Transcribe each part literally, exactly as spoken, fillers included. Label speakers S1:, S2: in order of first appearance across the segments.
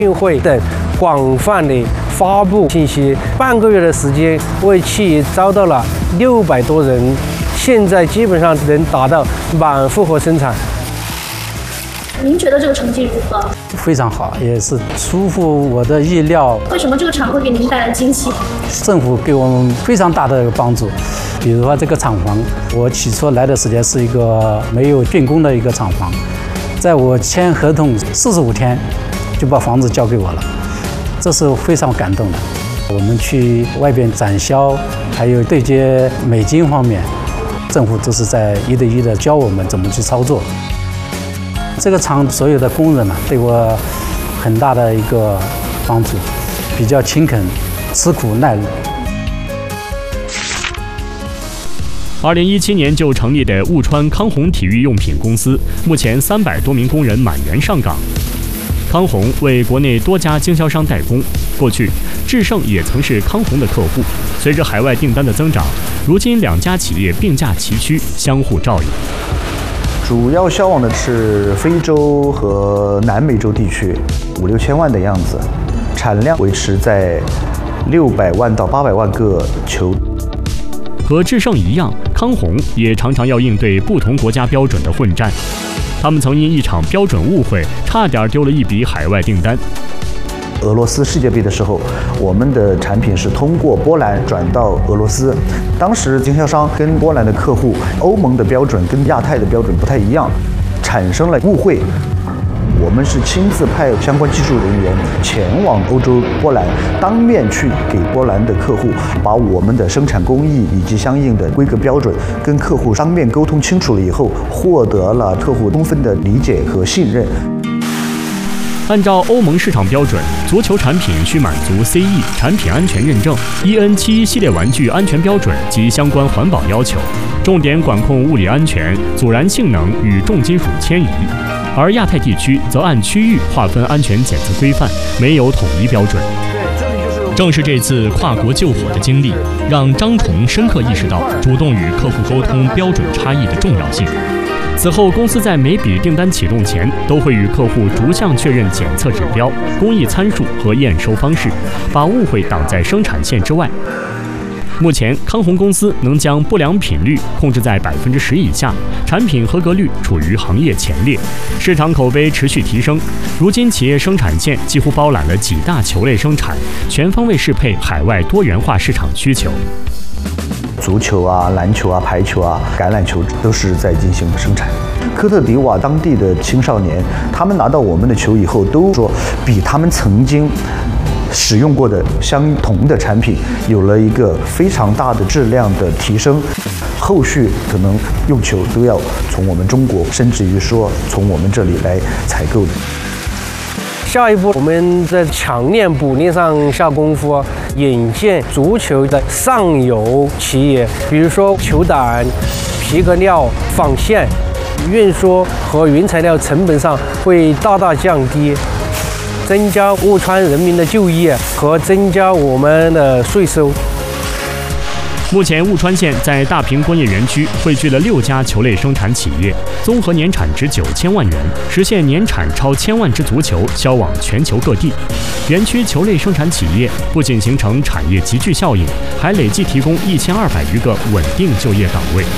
S1: 运会等广泛的发布信息。半个月的时间，为企业招到了六百多人，现在基本上能达到满负荷生产。
S2: 您觉得这个成绩如何？
S3: 非常好，也是出乎我的意料。
S2: 为什么这个厂会给您带来惊喜？
S3: 政府给我们非常大的帮助，比如说这个厂房，我起初来的时间是一个没有竣工的一个厂房，在我签合同四十五天就把房子交给我了，这是非常感动的。我们去外边展销，还有对接美金方面，政府都是在一对一的教我们怎么去操作。这个厂所有的工人呢，对我很大的一个帮助，比较勤恳、吃苦耐劳。
S4: 二零一七年就成立的雾川康弘体育用品公司，目前三百多名工人满员上岗。康弘为国内多家经销商代工，过去智胜也曾是康弘的客户。随着海外订单的增长，如今两家企业并驾齐驱，相互照应。
S5: 主要销往的是非洲和南美洲地区，五六千万的样子，产量维持在六百万到八百万个球。
S4: 和智胜一样，康弘也常常要应对不同国家标准的混战。他们曾因一场标准误会，差点丢了一笔海外订单。
S5: 俄罗斯世界杯的时候，我们的产品是通过波兰转到俄罗斯。当时经销商跟波兰的客户，欧盟的标准跟亚太的标准不太一样，产生了误会。我们是亲自派相关技术人员前往欧洲波兰，当面去给波兰的客户把我们的生产工艺以及相应的规格标准跟客户当面沟通清楚了以后，获得了客户充分的理解和信任。
S4: 按照欧盟市场标准，足球产品需满足 C E 产品安全认证、E N 七系列玩具安全标准及相关环保要求，重点管控物理安全、阻燃性能与重金属迁移。而亚太地区则按区域划分安全检测规范，没有统一标准。正是这次跨国救火的经历，让张崇深刻意识到主动与客户沟通标准差异的重要性。此后，公司在每笔订单启动前，都会与客户逐项确认检测指标、工艺参数和验收方式，把误会挡在生产线之外。目前，康弘公司能将不良品率控制在百分之十以下，产品合格率处于行业前列，市场口碑持续提升。如今，企业生产线几乎包揽了几大球类生产，全方位适配海外多元化市场需求。
S5: 足球啊、篮球啊、排球啊、橄榄球都是在进行生产。科特迪瓦当地的青少年，他们拿到我们的球以后，都说比他们曾经使用过的相同的产品有了一个非常大的质量的提升。后续可能用球都要从我们中国，甚至于说从我们这里来采购的。
S1: 下一步，我们在强链补链上下功夫，引进足球的上游企业，比如说球胆、皮革料、纺线，运输和原材料成本上会大大降低，增加雾川人民的就业和增加我们的税收。
S4: 目前，雾川县在大坪工业园区汇聚了六家球类生产企业，综合年产值九千万元，实现年产超千万只足球销往全球各地。园区球类生产企业不仅形成产业集聚效应，还累计提供一千二百余个稳定就业岗位。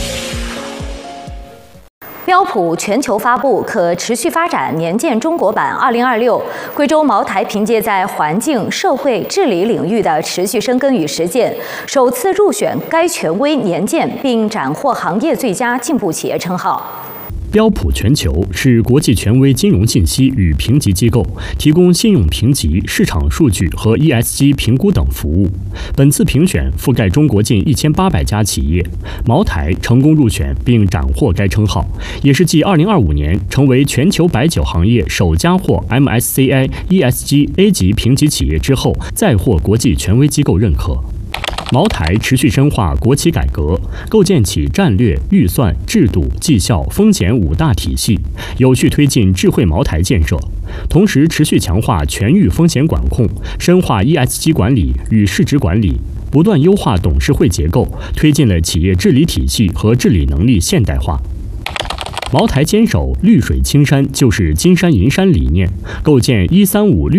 S6: 标普全球发布可持续发展年鉴中国版二零二六，贵州茅台凭借在环境、社会治理领域的持续深耕与实践，首次入选该权威年鉴，并斩获行业最佳进步企业称号。
S4: 标普全球是国际权威金融信息与评级机构，提供信用评级、市场数据和 E S G 评估等服务。本次评选覆盖中国近一千八百家企业，茅台成功入选并斩获该称号，也是继二零二五年成为全球白酒行业首家获 M S C I E S G A 级评级企业之后，再获国际权威机构认可。茅台持续深化国企改革，构建起战略、预算、制度、绩效、风险五大体系，有序推进智慧茅台建设。同时，持续强化全域风险管控，深化 E S G 管理与市值管理，不断优化董事会结构，推进了企业治理体系和治理能力现代化。茅台坚守绿水青山就是金山银山理念，构建一三五绿